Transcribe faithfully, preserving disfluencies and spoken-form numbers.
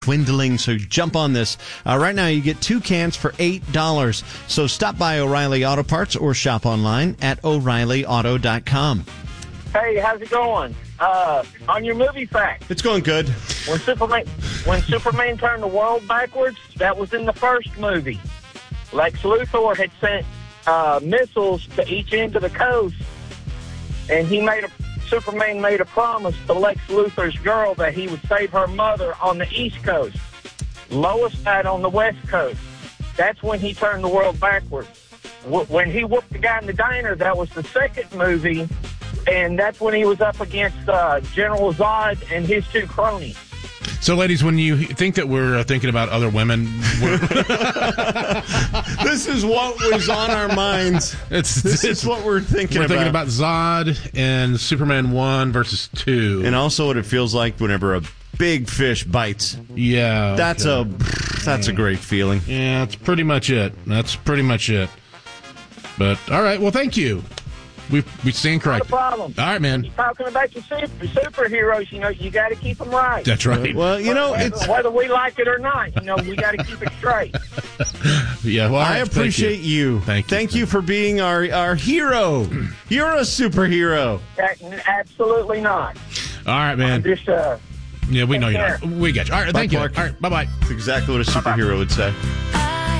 dwindling, so jump on this. Uh, right now, you get two cans for eight dollars. So stop by O'Reilly Auto Parts or shop online at O'Reilly Auto dot com. Hey, how's it going? Uh, on your movie fact. It's going good. When Superman, when Superman turned the world backwards, that was in the first movie. Lex Luthor had sent uh, missiles to each end of the coast, and he made a Superman made a promise to Lex Luthor's girl that he would save her mother on the East Coast. Lois died on the West Coast. That's when he turned the world backwards. When he whooped the guy in the diner, that was the second movie, and that's when he was up against uh, General Zod and his two cronies. So, ladies, when you think that we're uh, thinking about other women, we're this is what was on our minds. It's, this it's is what we're thinking we're about. thinking about Zod and Superman one versus two. And also what it feels like whenever a big fish bites. Yeah. That's okay. a that's a great feeling. Yeah, that's pretty much it. That's pretty much it. But, all right, well, thank you. We we stand corrected. No problem. All right, man. You're talking about your super, superheroes, you know, you got to keep them right. That's right. Well, you know, whether, it's whether we like it or not, you know, we got to keep it straight. Yeah, well, I right, appreciate thank you. you. Thank you. Thank you for being our our hero. You're a superhero. Absolutely not. All right, man. I'm just, uh, Yeah, we know take you're care. not. We got you. All right, Bye, thank you. Clark. All right, bye-bye. That's exactly what a superhero would say.